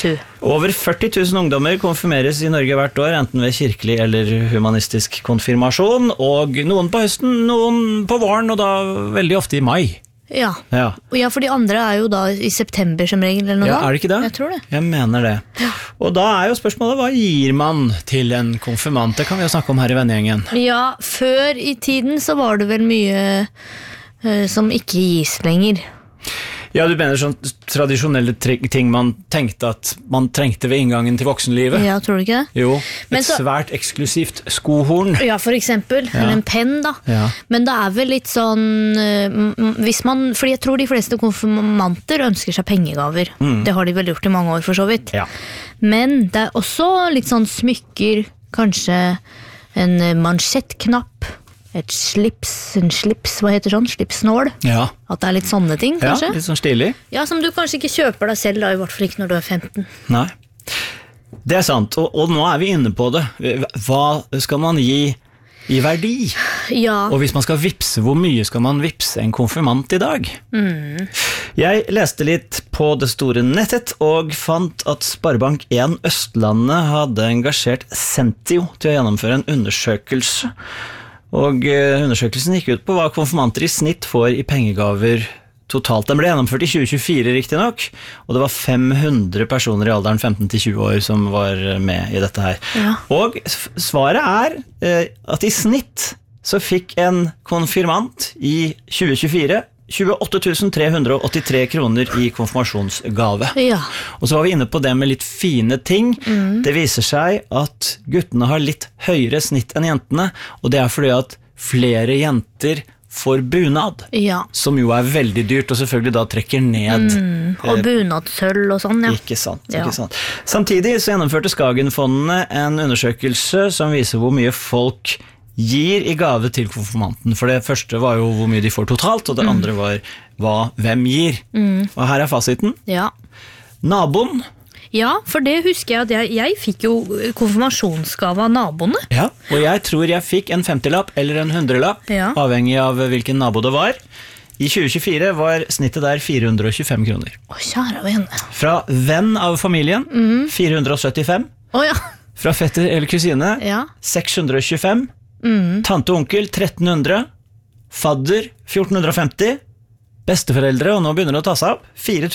Over 40 000 ungdommer konfirmeres i Norge hvert år, enten ved kirkelig eller humanistisk konfirmasjon, og noen på høsten, noen på våren, og da veldig ofte i mai. Ja, for de andre jo da i september som regel, eller noe da? Ja, det ikke det? Jeg tror det. Jeg mener det. Og da jo spørsmålet, hva gir man til en konfirmant? Det kan vi jo snakke om her i vennegjengen. Ja, før i tiden så var det vel mye som ikke gis lenger. Ja, du mener sånn tradisjonelle ting man tenkte at man trengte ved inngangen til voksenlivet? Ja, tror du ikke det? Jo, svært eksklusivt skohorn. Ja, for eksempel, eller en penn da. Ja. Men det vel litt sånn, fordi jeg tror de fleste konfirmanter ønsker seg pengegaver. Det har de vel gjort i mange år for så vidt. Ja. Men det også litt sånn smykker, kanskje en mansjettknapp, en slips, hva heter sånn? Slipsnål. Ja. At det litt sånne ting, kanskje. Ja, litt sånn stilig. Ja, som du kanskje ikke kjøper deg selv, da, i hvert fall ikke når du 15. Nei, det sant, og nå vi inne på det. Hva skal man gi i verdi? Ja. Og hvis man skal vipse, hvor mye skal man vipse en konfirmant i dag? Jeg leste litt på det store nettet, og fant at Sparebank1 Østlandet hadde engasjert Sentio til å gjennomføre en undersøkelse. Og undersøkelsen gikk ut på hva konfirmanter i snitt får i pengegaver totalt. Den ble gjennomført i 2024 riktig nok, og det var 500 personer i alderen 15-20 år som var med i dette her. Ja. Og svaret at i snitt så fikk en konfirmant i 2024 28 383 kroner i konfirmasjonsgave. Ja. Og så var vi inne på det med litt fine ting. Det viser seg at guttene har litt høyere snitt enn jentene, og det fordi at flere jenter får bunad, som jo veldig dyrt, og selvfølgelig da trekker ned. Og bunadsøll og sånn, ja. Ikke sant, ikke sant. Samtidig så gjennomførte Skagenfondene en undersøkelse som viser hvor mye folk gir i gave til konfirmanten, for det første var jo hvor mye de får totalt, og det andre var hvem gir. Og her fasiten. Ja. Naboen. Ja, for det husker jeg at jeg fikk jo konfirmasjonsgave av naboene. Ja, og jeg tror jeg fikk en 50-lapp eller en 100-lapp, avhengig av hvilken nabo det var. I 2024 var snittet der 425 kroner. Å, kjære vene. Fra venn av familien, 475. Å ja. Fra fetter eller kusine, 625. Tante og onkel 1300, fadder 1450, besteforeldre, og nå begynner det å ta seg opp,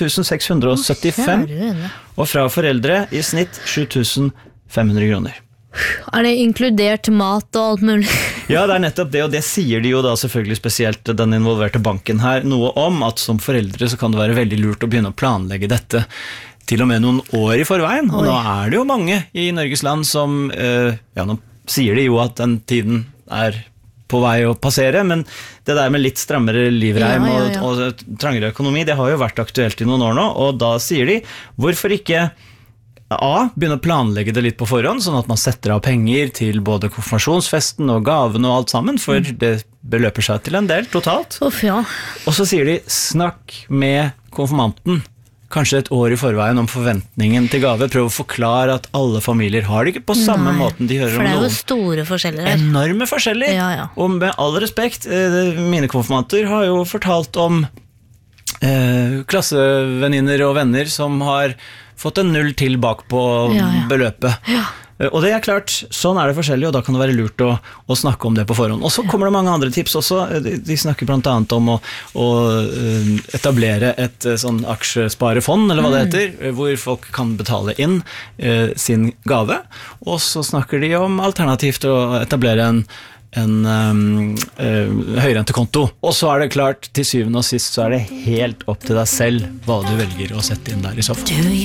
4675, og fra foreldre i snitt 7500 kroner. Det inkludert mat og alt mulig? Ja, det nettopp det, og det sier de jo da selvfølgelig spesielt den involverte banken her noe om, at som foreldre så kan det være veldig lurt å begynne å planlegge dette til og med noen år i forveien, og nå det jo mange i Norges land som, nå sier de jo at den tiden på vei å passere, men det der med litt strammere livreim og trangere økonomi, det har jo vært aktuelt i noen år nå, og da sier de, hvorfor ikke begynne å planlegge det litt på forhånd, sånn at man setter av penger til både konfirmasjonsfesten og gaven og alt sammen, for det beløper seg til en del totalt. Og så sier de, snakk med konfirmanten, kanskje et år i forveien om forventningen til gave, prøv å forklare at alle familier har det ikke på samme måten de hører om noen. For det jo store forskjeller her. Enorme forskjeller. Og med all respekt, mine konfirmanter har jo fortalt om klassevenninner og venner som har fått en 0 til bak på beløpet. Og det klart, sånn det forskjellig, og da kan det være lurt å snakke om det på forhånd. Og så kommer det mange andre tips også. De snakker blant annet om å etablere et sånn aksjesparefond, eller hva det heter, hvor folk kan betale inn sin gave. Og så snakker de om alternativt å etablere en høyrentekonto. Og så det klart, til syvende og sist så det helt opp til deg selv hva du velger å sette inn der i så fall.